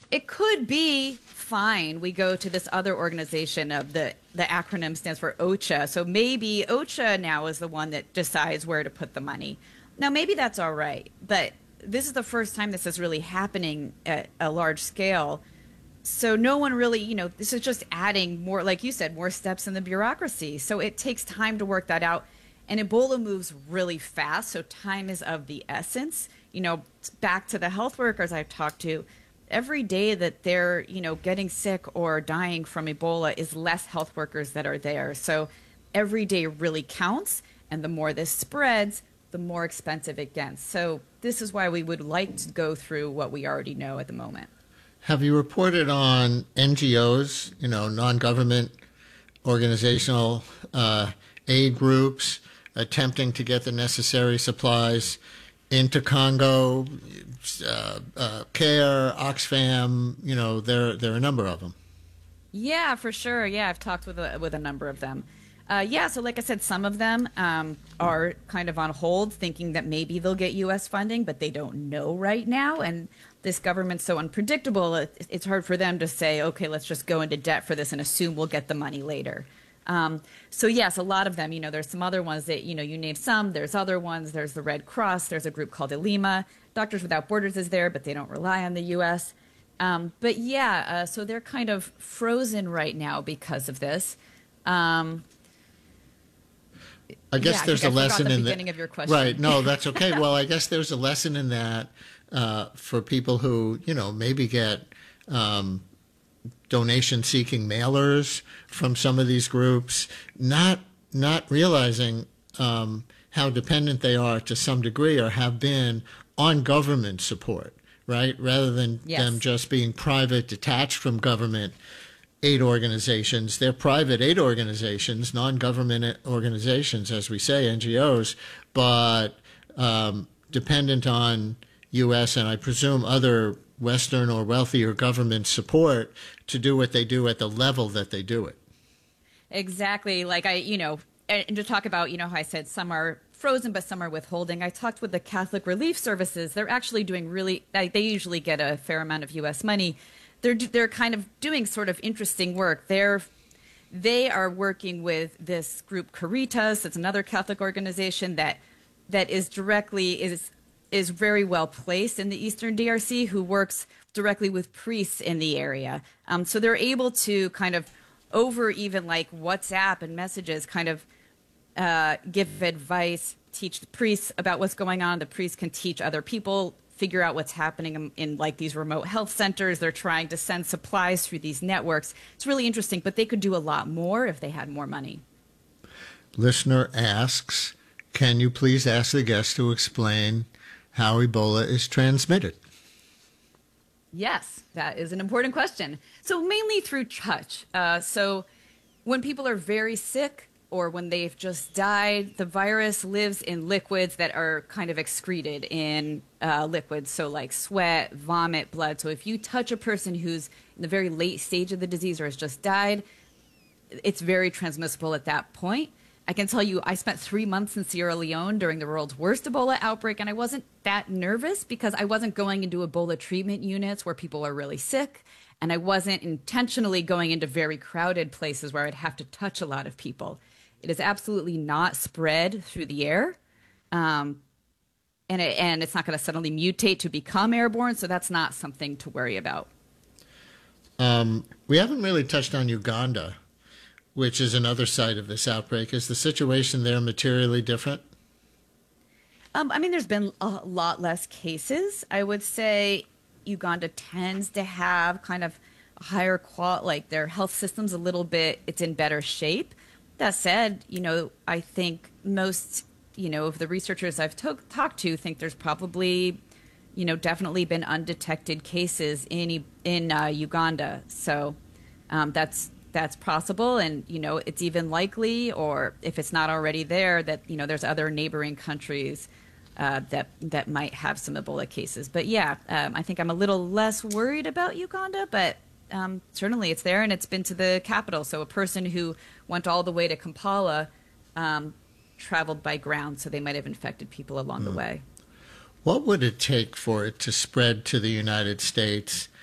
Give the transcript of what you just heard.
It could be fine. We go to this other organization of the acronym stands for OCHA. So maybe OCHA now is the one that decides where to put the money. Now maybe that's all right, but this is the first time this is really happening at a large scale. So no one really, this is just adding more, like you said, more steps in the bureaucracy. So it takes time to work that out. And Ebola moves really fast, so time is of the essence. Back to the health workers I've talked to, every day that they're, getting sick or dying from Ebola is less health workers that are there. So every day really counts, and the more this spreads, the more expensive it gets. So this is why we would like to go through what we already know at the moment. Have you reported on NGOs, non-government organizational aid groups attempting to get the necessary supplies into Congo, CARE, Oxfam, there are a number of them. Yeah, for sure. Yeah, I've talked with a number of them. So like I said, some of them are kind of on hold, thinking that maybe they'll get U.S. funding, but they don't know right now. And this government's so unpredictable, it's hard for them to say, okay, let's just go into debt for this and assume we'll get the money later. So yes, a lot of them, there's some other ones that, you named some, there's other ones, there's the Red Cross, there's a group called ELIMA, Doctors Without Borders is there, but they don't rely on the U.S. So they're kind of frozen right now because of this. I guess there's a lesson in the beginning of your question. Right. No, that's okay. Well, I guess there's a lesson in that for people who, maybe get donation-seeking mailers from some of these groups, not realizing how dependent they are to some degree or have been on government support, right? Rather than them just being private, detached from government aid organizations. They're private aid organizations, non-government organizations, as we say, NGOs, but dependent on U.S. and I presume other Western or wealthier government support to do what they do at the level that they do it. Exactly. Like and to talk about, how I said some are frozen, but some are withholding. I talked with the Catholic Relief Services. They're actually doing they usually get a fair amount of U.S. money. They're kind of doing sort of interesting work. They are working with this group Caritas. It's another Catholic organization that is very well placed in the Eastern DRC, who works directly with priests in the area. So they're able to kind of over even like WhatsApp and messages kind of give advice, teach the priests about what's going on. The priests can teach other people, figure out what's happening in like these remote health centers. They're trying to send supplies through these networks. It's really interesting, but they could do a lot more if they had more money. Listener asks, can you please ask the guest to explain how Ebola is transmitted? Yes, that is an important question. So mainly through touch. So when people are very sick or when they've just died, the virus lives in liquids that are kind of excreted in liquids. So like sweat, vomit, blood. So if you touch a person who's in the very late stage of the disease or has just died, it's very transmissible at that point. I can tell you I spent 3 months in Sierra Leone during the world's worst Ebola outbreak, and I wasn't that nervous because I wasn't going into Ebola treatment units where people are really sick, and I wasn't intentionally going into very crowded places where I'd have to touch a lot of people. It is absolutely not spread through the air, and it's not going to suddenly mutate to become airborne, so that's not something to worry about. We haven't really touched on Uganda, which is another site of this outbreak. Is the situation there materially different? There's been a lot less cases. I would say Uganda tends to have kind of a higher quality, like their health system's a little bit, it's in better shape. That said, I think most, of the researchers I've talked to think there's probably, definitely been undetected cases in Uganda. So that's possible, and it's even likely, or if it's not already there, that there's other neighboring countries that might have some Ebola cases. But I think I'm a little less worried about Uganda, but certainly it's there, and it's been to the capital. So a person who went all the way to Kampala traveled by ground, so they might have infected people along the way. What would it take for it to spread to the United States